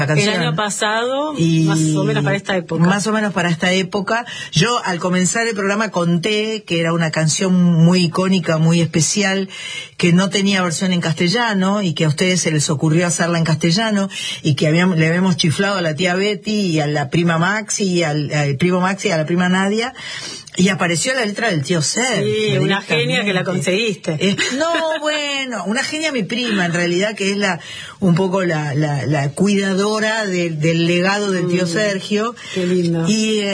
El año pasado, y más o menos para esta época. Más o menos para esta época. Yo, al comenzar el programa, conté que era una canción muy icónica, muy especial, que no tenía versión en castellano y que a ustedes se les ocurrió hacerla en castellano y que le habíamos chiflado a la tía Betty y a la prima Maxi y al primo Maxi y a la prima Nadia. Y apareció la letra del tío Sergio. Sí, una genia que la conseguiste. No, bueno, una genia mi prima, en realidad, que es un poco la cuidadora del legado del tío Sergio. Qué lindo.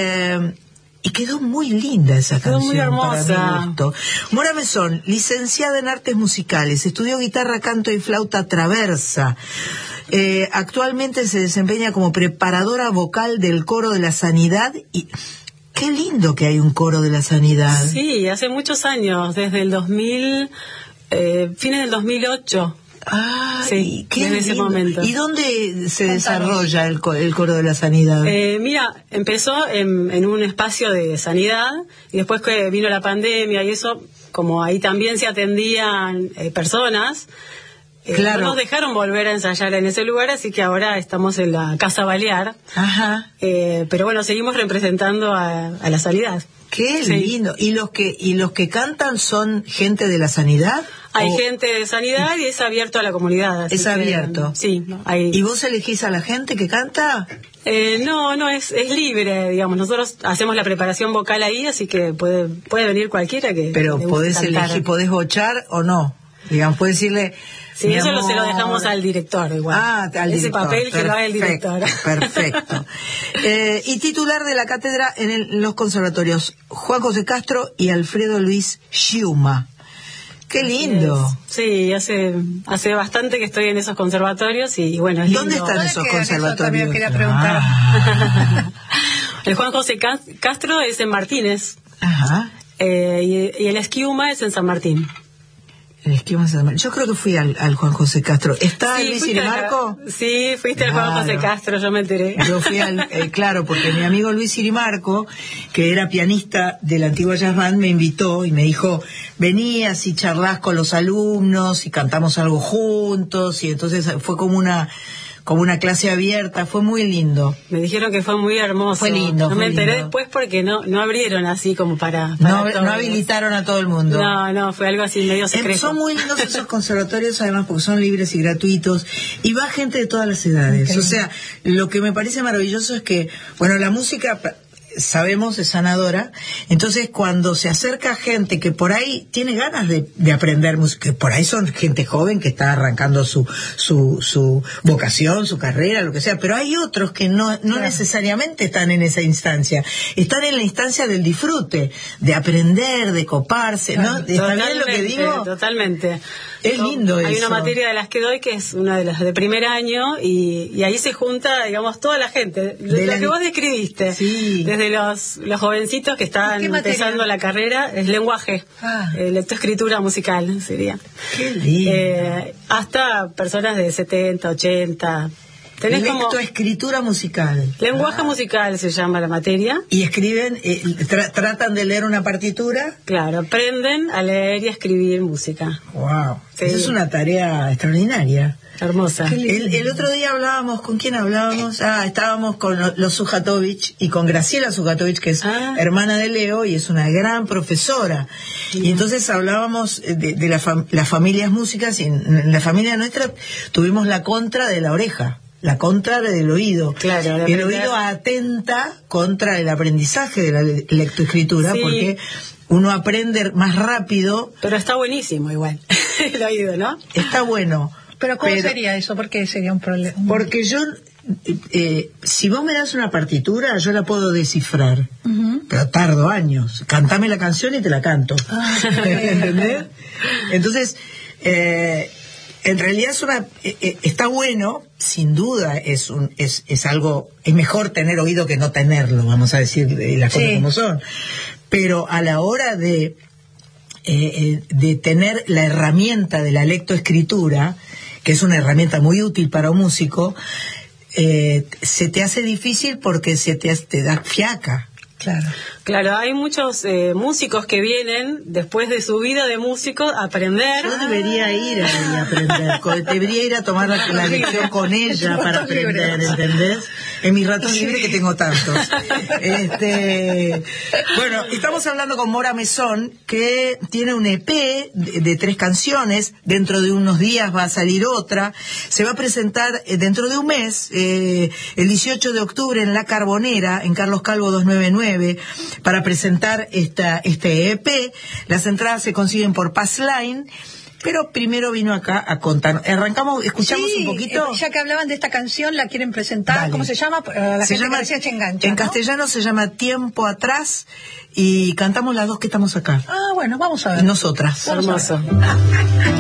Y quedó muy linda esa canción. Quedó muy hermosa. Para mi gusto. Mora Mesón, licenciada en Artes Musicales, estudió guitarra, canto y flauta traversa. Actualmente se desempeña como preparadora vocal del Coro de la Sanidad y... Qué lindo que hay un coro de la sanidad. Sí, hace muchos años, desde el 2000, fines del 2008. Ah, sí, qué desde ese momento. ¿Y dónde se desarrolla el coro de la sanidad? Mira, empezó en un espacio de sanidad y después que vino la pandemia y eso, como ahí también se atendían personas. Claro. No nos dejaron volver a ensayar en ese lugar, así que ahora estamos en la Casa Balear. Ajá. Pero bueno, seguimos representando a la sanidad. Qué lindo. ¿Y los que cantan son gente de la sanidad? Hay gente de sanidad y es abierto a la comunidad. Es abierto. Sí. Hay... ¿Y vos elegís a la gente que canta? No, es libre, digamos. Nosotros hacemos la preparación vocal ahí, así que puede venir cualquiera que... Pero podés elegir, podés bochar o no. Digamos, podés decirle... Sí, eso se lo dejamos al director igual. Al ese director. Papel que lo haga el director. Perfecto. Y titular de la cátedra en los conservatorios, Juan José Castro y Alfredo Luis Schiuma. ¡Qué lindo! Sí, hace bastante que estoy en esos conservatorios y bueno, es ¿Dónde lindo. están esos conservatorios? También quería preguntar. El Juan José Castro es en Martínez. Ajá. Y el Schiuma es en San Martín. Yo creo que fui al Juan José Castro. ¿Está Luis Irimarco? Sí, fuiste al Juan José Castro, yo me enteré. Yo fui claro, porque mi amigo Luis Irimarco, que era pianista de la antigua Jazz Band, me invitó y me dijo, venías y charlás con los alumnos y cantamos algo juntos, y entonces fue como una clase abierta, fue muy lindo. Me dijeron que fue muy hermoso. Fue lindo. No me enteré después porque no abrieron así como para no habilitaron a todo el mundo. No, fue algo así medio secreto. Son muy lindos esos conservatorios, además, porque son libres y gratuitos, y va gente de todas las edades. Okay. O sea, lo que me parece maravilloso es que, bueno, la música... sabemos, es sanadora. Entonces, cuando se acerca gente que por ahí tiene ganas de aprender música, que por ahí son gente joven que está arrancando su vocación, su carrera, lo que sea, pero hay otros que no necesariamente están en esa instancia, están en la instancia del disfrute, de aprender, de coparse, ¿no? ¿Está bien lo que digo? Totalmente. Es lindo eso. Hay una materia de las que doy que es una de las de primer año y ahí se junta, digamos, toda la gente, lo que vos describiste. Sí. Desde los jovencitos que están empezando la carrera, es lenguaje, lectoescritura musical sería. Qué lindo. Hasta personas de 70, 80. Lectoescritura musical. Lenguaje musical se llama la materia. ¿Y escriben, tratan de leer una partitura? Claro, aprenden a leer y a escribir música. Wow, sí. Esa es una tarea extraordinaria. Hermosa. El otro día hablábamos, ¿con quién hablábamos? Estábamos con los Sujatovich y con Graciela Sujatovich, que es hermana de Leo y es una gran profesora. Y entonces hablábamos de las familias músicas, y en la familia nuestra tuvimos la contra de la oreja. La contra del oído. Claro, el oído atenta contra el aprendizaje de la lectoescritura, porque uno aprende más rápido. Pero está buenísimo igual, el oído, ¿no? Está bueno. ¿Pero cómo sería eso? ¿Por qué sería un problema? Porque yo, si vos me das una partitura, yo la puedo descifrar, pero tardo años. Cantame la canción y te la canto. ¿Entendés? Entonces, en realidad está bueno, sin duda, es algo, es mejor tener oído que no tenerlo, vamos a decir las cosas como son. Pero a la hora de tener la herramienta de la lectoescritura, que es una herramienta muy útil para un músico, se te hace difícil porque te da fiaca. Claro, hay muchos músicos que vienen después de su vida de músico a aprender. Yo debería ir ahí a aprender, debería ir a tomar la lección con ella para aprender, ¿entendés? En mis ratos libres, que tengo tantos. Bueno, estamos hablando con Mora Mesón, que tiene un EP de 3 canciones. Dentro de unos días va a salir otra. Se va a presentar dentro de un mes, el 18 de octubre en La Carbonera, en Carlos Calvo 299, para presentar este EP. Las entradas se consiguen por Passline. Pero primero vino acá a contar. Arrancamos, escuchamos un poquito. Ya que hablaban de esta canción, la quieren presentar. Dale. ¿Cómo se llama? Se llama Engancha, en ¿no? castellano se llama Tiempo Atrás, y cantamos las dos que estamos acá. Bueno, vamos a ver. Nosotras. Hermoso.